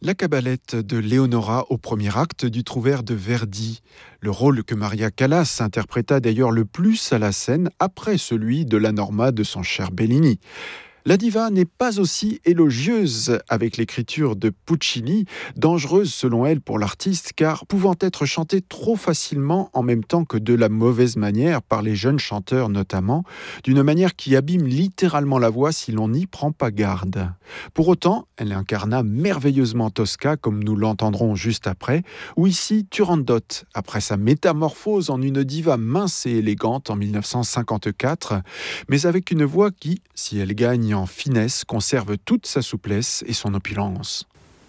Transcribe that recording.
La cabalette de Leonora au premier acte du Trouvère de Verdi. Le rôle que Maria Callas interpréta d'ailleurs le plus à la scène après celui de la Norma de son cher Bellini. La diva n'est pas aussi élogieuse avec l'écriture de Puccini, dangereuse selon elle pour l'artiste car pouvant être chantée trop facilement en même temps que de la mauvaise manière par les jeunes chanteurs notamment, d'une manière qui abîme littéralement la voix si l'on n'y prend pas garde. Pour autant, elle incarna merveilleusement Tosca comme nous l'entendrons juste après, ou ici Turandot, après sa métamorphose en une diva mince et élégante en 1954, mais avec une voix qui, si elle gagne en finesse, conserve toute sa souplesse et son opulence.